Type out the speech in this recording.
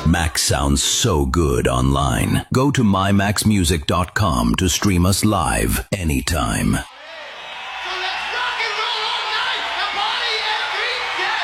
Max sounds so good online. Go to mymaxmusic.com to stream us live anytime.